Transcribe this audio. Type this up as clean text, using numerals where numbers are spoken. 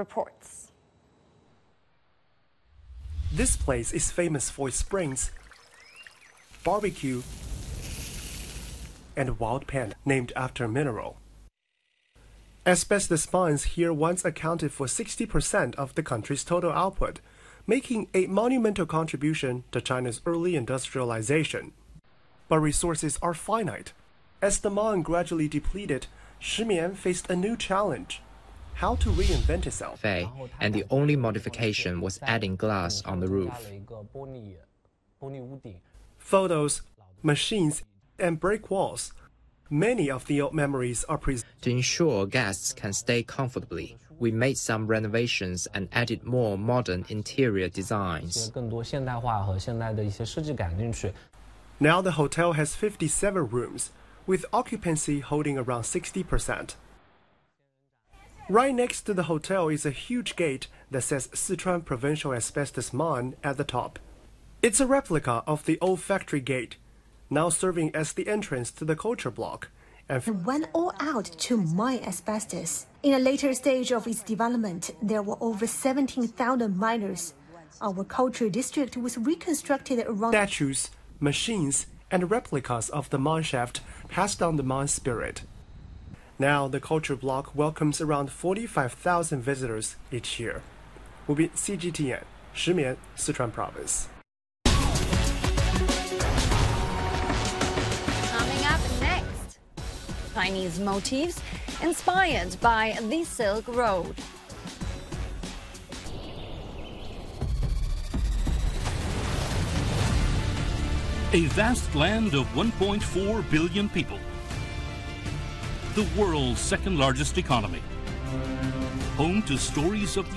reports. This place is famous for its springs, barbecue, and wild pan named after a mineral. Asbestos mines here once accounted for 60% of the country's total output, making a monumental contribution to China's early industrialization. But resources are finite. As the mine gradually depleted, Shimian faced a new challenge: how to reinvent itself. And the only modification was adding glass on the roof. Photos, machines, and brick walls. Many of the old memories are preserved. To ensure guests can stay comfortably, we made some renovations and added more modern interior designs. Now the hotel has 57 rooms, with occupancy holding around 60%. Right next to the hotel is a huge gate that says Sichuan Provincial Asbestos Mine at the top. It's a replica of the old factory gate, now serving as the entrance to the culture block. And went all out to mine asbestos. In a later stage of its development, there were over 17,000 miners. Our culture district was reconstructed around statues, machines, and replicas of the mine shaft passed down the mine spirit. Now the culture block welcomes around 45,000 visitors each year. 吴斌 CGTN 石棉 Sichuan Province. Coming up next, Chinese motifs inspired by the Silk Road. A vast land of 1.4 billion people. The world's second largest economy. Home to stories of